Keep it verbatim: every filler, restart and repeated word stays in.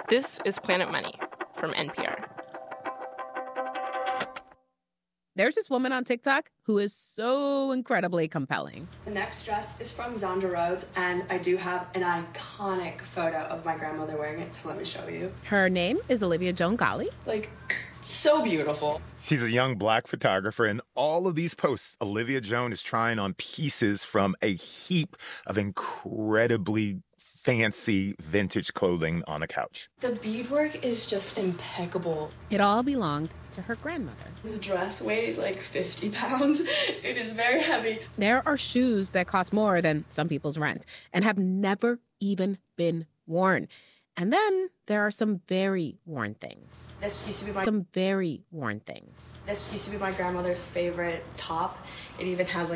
This is Planet Money from N P R. There's this woman on TikTok who is so incredibly compelling. The next dress is from Zandra Rhodes, and I do have an iconic photo of my grandmother wearing it, so let me show you. Her name is Olivia Joan Gali. Like, so beautiful. She's a young Black photographer. In all of these posts, Olivia Joan is trying on pieces from a heap of incredibly fancy vintage clothing on a couch. The beadwork is just impeccable. It all belonged to her grandmother. This dress weighs like fifty pounds. It is very heavy. There are shoes that cost more than some people's rent and have never even been worn. And then there are some very worn things. This used to be my Some very worn things. This used to be my grandmother's favorite top. It even has like